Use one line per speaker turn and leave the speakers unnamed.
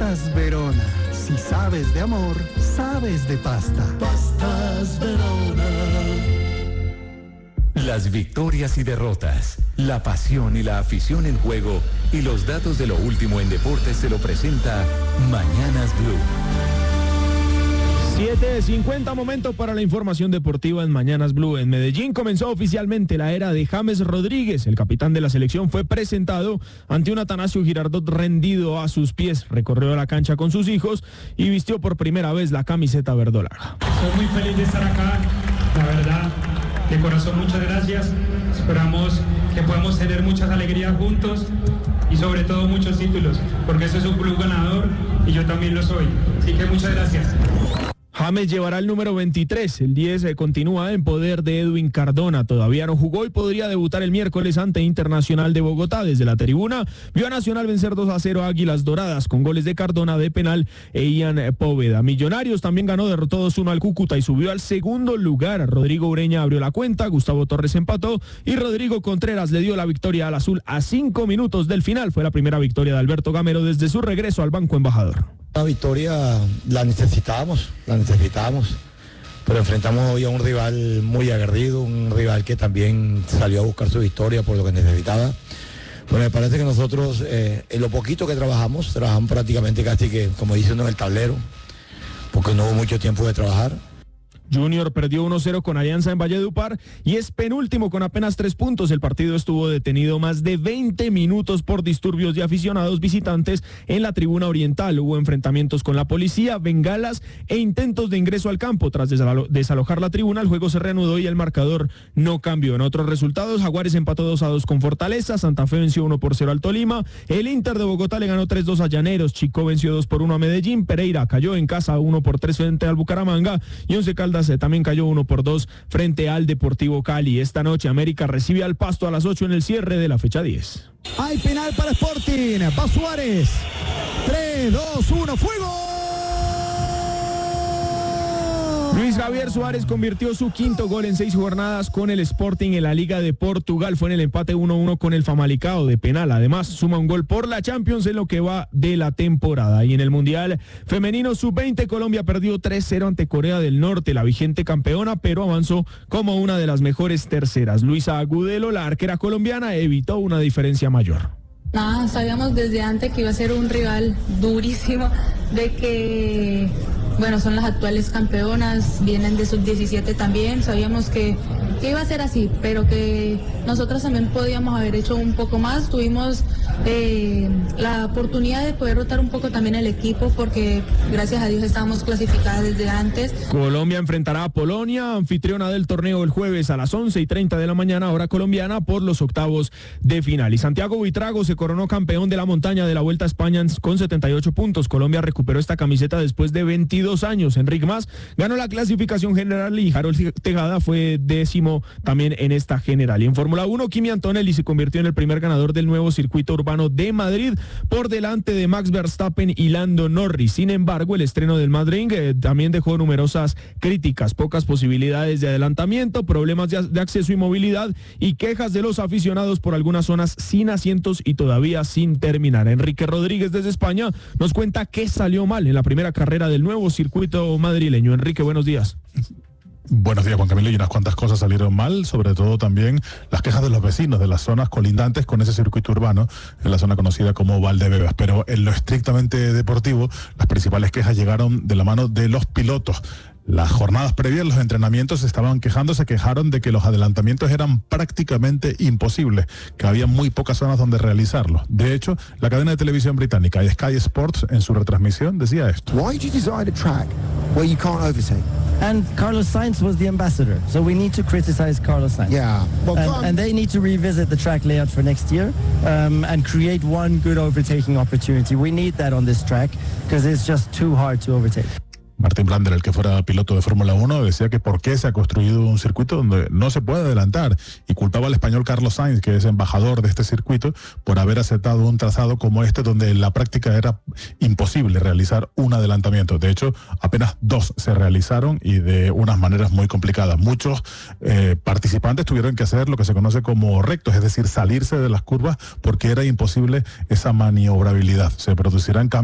Pastas Verona. Si sabes de amor, sabes de pasta. Pastas Verona.
Las victorias y derrotas, la pasión y la afición en juego y los datos de lo último en deportes se lo presenta Mañanas Blue.
7:50, momento para la información deportiva en Mañanas Blue. En Medellín comenzó oficialmente la era de James Rodríguez. El capitán de la selección fue presentado ante un Atanasio Girardot rendido a sus pies. Recorrió la cancha con sus hijos y vistió por primera vez la camiseta verdolaga.
Estoy muy feliz de estar acá, la verdad, de corazón muchas gracias. Esperamos que podamos tener muchas alegrías juntos y sobre todo muchos títulos, porque eso es un club ganador y yo también lo soy. Así que muchas gracias.
James llevará el número 23, el 10 continúa en poder de Edwin Cardona, todavía no jugó y podría debutar el miércoles ante Internacional de Bogotá. Desde la tribuna vio a Nacional vencer 2-0 a Águilas Doradas con goles de Cardona de penal e Ian Poveda. Millonarios también ganó, derrotó 2-1 al Cúcuta y subió al segundo lugar. Rodrigo Ureña abrió la cuenta, Gustavo Torres empató y Rodrigo Contreras le dio la victoria al azul a 5 minutos del final. Fue la primera victoria de Alberto Gamero desde su regreso al Banco Embajador.
La victoria la necesitábamos, pero enfrentamos hoy a un rival muy aguerrido, un rival que también salió a buscar su victoria por lo que necesitaba. Bueno, me parece que nosotros, en lo poquito que trabajamos prácticamente casi que, como dice uno, en el tablero, porque no hubo mucho tiempo de trabajar.
Junior perdió 1-0 con Alianza en Valledupar y es penúltimo con apenas 3 puntos. El partido estuvo detenido más de 20 minutos por disturbios de aficionados visitantes en la tribuna oriental. Hubo enfrentamientos con la policía, bengalas e intentos de ingreso al campo. Tras desalojar la tribuna, el juego se reanudó y el marcador no cambió. En otros resultados, Jaguares empató 2-2 con Fortaleza, Santa Fe venció 1-0 al Tolima, el Inter de Bogotá le ganó 3-2 a Llaneros, Chico venció 2-1 a Medellín, Pereira cayó en casa 1-3 frente al Bucaramanga y Once Caldas también cayó 1-2 frente al Deportivo Cali. Esta noche América recibe al Pasto a las 8 en el cierre de la fecha 10.
Hay penal para Sporting, va Suárez. 3, 2, 1, ¡fuego!
Luis Javier Suárez convirtió su quinto gol en 6 jornadas con el Sporting en la Liga de Portugal. Fue en el empate 1-1 con el Famalicão de penal. Además, suma un gol por la Champions en lo que va de la temporada. Y en el Mundial Femenino Sub-20, Colombia perdió 3-0 ante Corea del Norte, la vigente campeona, pero avanzó como una de las mejores terceras. Luisa Agudelo, la arquera colombiana, evitó una diferencia mayor.
Nada, sabíamos desde antes que iba a ser un rival durísimo, de que, bueno, son las actuales campeonas, vienen de sub-17 también, sabíamos que iba a ser así, pero que nosotros también podíamos haber hecho un poco más. Tuvimos la oportunidad de poder rotar un poco también el equipo, porque gracias a Dios estábamos clasificadas desde antes.
Colombia enfrentará a Polonia, anfitriona del torneo, el jueves a las 11:30 de la mañana, hora colombiana, por los octavos de final. Y Santiago Buitrago se coronó campeón de la montaña de la Vuelta a España con 78 puntos. Colombia recuperó esta camiseta después de 22 años. Enrique Mas ganó la clasificación general y Harold Tejada fue 10º también en esta general. Y en Fórmula 1, Kimi Antonelli se convirtió en el primer ganador del nuevo circuito urbano de Madrid por delante de Max Verstappen y Lando Norris. Sin embargo, el estreno del Madrid también dejó numerosas críticas, pocas posibilidades de adelantamiento, problemas de acceso y movilidad y quejas de los aficionados por algunas zonas sin asientos y todavía sin terminar. Enrique Rodríguez desde España nos cuenta qué salió mal en la primera carrera del nuevo circuito madrileño. Enrique, buenos días.
Buenos días, Juan Camilo, y unas cuantas cosas salieron mal, sobre todo también las quejas de los vecinos de las zonas colindantes con ese circuito urbano, en la zona conocida como Valdebebas. Pero en lo estrictamente deportivo, las principales quejas llegaron de la mano de los pilotos. Las jornadas previas, los entrenamientos se quejaron de que los adelantamientos eran prácticamente imposibles, que había muy pocas zonas donde realizarlos. De hecho, la cadena de televisión británica Sky Sports en su retransmisión decía esto.
Why did you design a track where you can't overtake?
And Carlos Sainz was the ambassador, so we need to criticize Carlos Sainz.
Yeah. Well,
and they need to revisit the track layout for next year and create one good overtaking opportunity. We need that on this track because it's just too hard to overtake.
Martín Blander, el que fuera piloto de Fórmula 1, decía que por qué se ha construido un circuito donde no se puede adelantar y culpaba al español Carlos Sainz, que es embajador de este circuito, por haber aceptado un trazado como este donde en la práctica era imposible realizar un adelantamiento. De hecho, apenas 2 se realizaron y de unas maneras muy complicadas. Muchos participantes tuvieron que hacer lo que se conoce como rectos, es decir, salirse de las curvas porque era imposible esa maniobrabilidad. Se producirán cambios